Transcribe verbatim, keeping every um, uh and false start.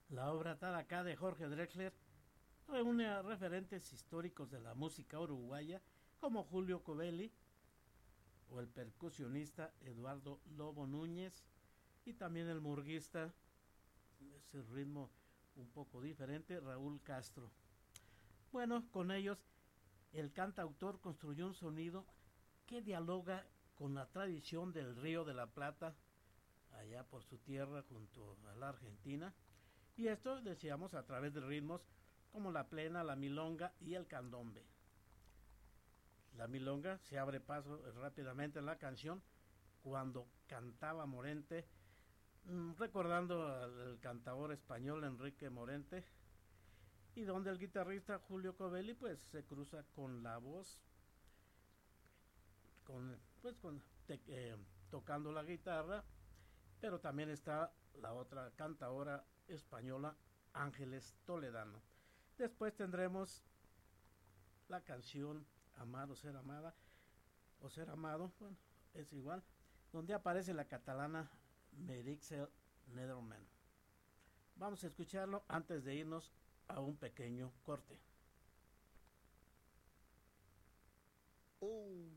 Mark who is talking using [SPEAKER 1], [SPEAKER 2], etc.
[SPEAKER 1] La obra Taracá de Jorge Drexler reúne a referentes históricos de la música uruguaya como Julio Covelli o el percusionista Eduardo Lobo Núñez y también el murguista, ese ritmo un poco diferente, Raúl Castro. Bueno, con ellos el cantautor construyó un sonido que dialoga con la tradición del Río de la Plata, allá por su tierra junto a la Argentina, y esto decíamos a través de ritmos como la plena, la milonga y el candombe. La milonga se abre paso rápidamente en la canción cuando cantaba Morente, recordando al cantador español Enrique Morente, y donde el guitarrista Julio Covelli pues se cruza con la voz, con pues con te, eh, tocando la guitarra, pero también está la otra cantadora española Ángeles Toledano. Después tendremos la canción Amar o Ser Amada o Ser Amado, bueno, es igual, donde aparece la catalana Merixel Nederman. Vamos a escucharlo antes de irnos a un pequeño corte.
[SPEAKER 2] Oh.